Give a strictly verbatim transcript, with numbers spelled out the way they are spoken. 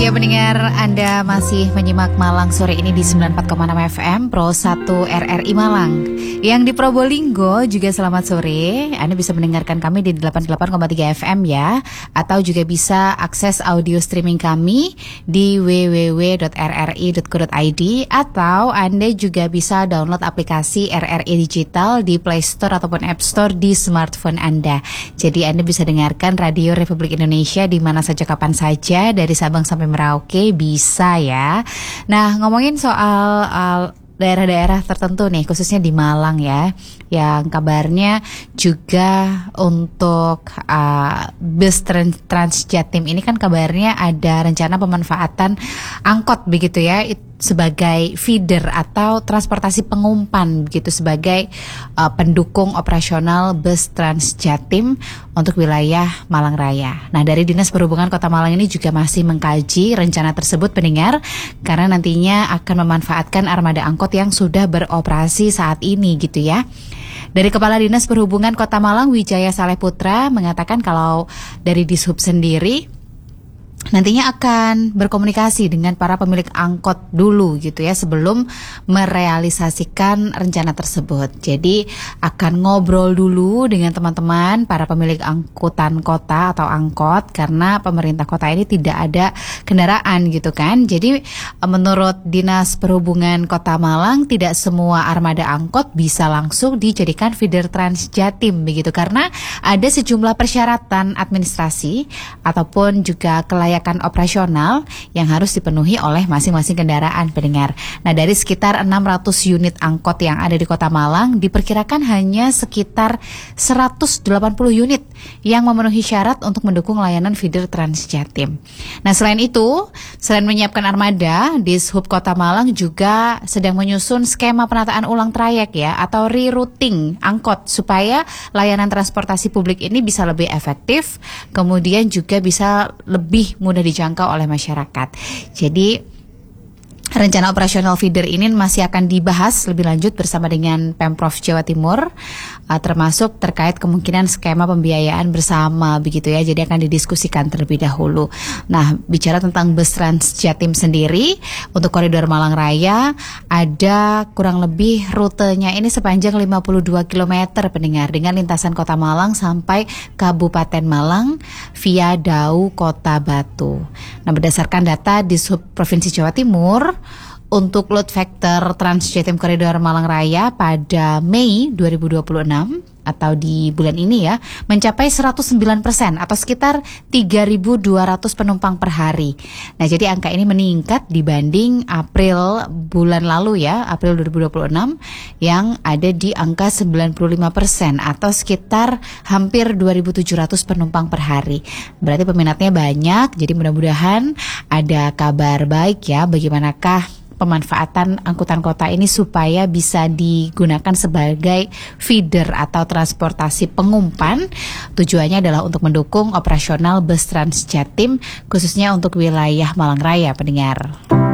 Ya pendengar, Anda masih menyimak Malang sore ini di sembilan puluh empat koma enam F M Pro satu R R I Malang. Yang di Probolinggo juga selamat sore. Anda bisa mendengarkan kami di delapan puluh delapan koma tiga F M ya. Atau juga bisa akses audio streaming kami di w w w dot r r i dot co dot i d. Atau Anda juga bisa download aplikasi R R I Digital di Play Store ataupun App Store di smartphone Anda. Jadi Anda bisa dengarkan Radio Republik Indonesia di mana saja kapan saja dari Sabang sampai Merauke bisa ya. Nah, ngomongin soal uh, daerah-daerah tertentu nih, khususnya di Malang ya, yang kabarnya juga untuk uh, bus trans, trans Jatim ini kan kabarnya ada rencana pemanfaatan angkot begitu ya, it, sebagai feeder atau transportasi pengumpan begitu sebagai uh, pendukung operasional bus trans Jatim untuk wilayah Malang Raya. Nah, dari Dinas Perhubungan Kota Malang ini juga masih mengkaji rencana tersebut pendengar, karena nantinya akan memanfaatkan armada angkot yang sudah beroperasi saat ini gitu ya. Dari Kepala Dinas Perhubungan Kota Malang Wijaya Saleh Putra mengatakan kalau dari Dishub sendiri nantinya akan berkomunikasi dengan para pemilik angkot dulu gitu ya sebelum merealisasikan rencana tersebut. Jadi akan ngobrol dulu dengan teman-teman para pemilik angkutan kota atau angkot, karena pemerintah kota ini tidak ada kendaraan gitu kan. Jadi menurut Dinas Perhubungan Kota Malang tidak semua armada angkot bisa langsung dijadikan feeder Trans Jatim begitu, karena ada sejumlah persyaratan administrasi ataupun juga kelayakan kelayakan operasional yang harus dipenuhi oleh masing-masing kendaraan pendengar. Nah, dari sekitar enam ratus unit angkot yang ada di Kota Malang, diperkirakan hanya sekitar seratus delapan puluh unit yang memenuhi syarat untuk mendukung layanan feeder Trans Jatim. Nah, selain itu, selain menyiapkan armada, Dishub Kota Malang juga sedang menyusun skema penataan ulang trayek ya, atau rerouting angkot supaya layanan transportasi publik ini bisa lebih efektif, kemudian juga bisa lebih mudah dijangkau oleh masyarakat. Jadi rencana operasional feeder ini masih akan dibahas lebih lanjut bersama dengan Pemprov Jawa Timur, uh, termasuk terkait kemungkinan skema pembiayaan bersama begitu ya. Jadi akan didiskusikan terlebih dahulu. Nah, bicara tentang bus Trans Jatim sendiri untuk koridor Malang Raya, ada kurang lebih rutenya ini sepanjang lima puluh dua kilometer pendengar, dengan lintasan Kota Malang sampai Kabupaten Malang via Dau Kota Batu. Nah, berdasarkan data di Dishub Provinsi Jawa Timur, untuk load factor Trans Jatim Koridor Malang Raya pada Mei dua ribu dua puluh enam atau di bulan ini ya, mencapai seratus sembilan persen atau sekitar tiga ribu dua ratus penumpang per hari. Nah, jadi angka ini meningkat dibanding April bulan lalu ya, April dua ribu dua puluh enam yang ada di angka sembilan puluh lima persen atau sekitar hampir dua ribu tujuh ratus penumpang per hari. Berarti peminatnya banyak, jadi mudah-mudahan ada kabar baik ya, bagaimanakah pemanfaatan angkutan kota ini supaya bisa digunakan sebagai feeder atau transportasi pengumpan. Tujuannya adalah untuk mendukung operasional bus Trans Jatim khususnya untuk wilayah Malang Raya pendengar.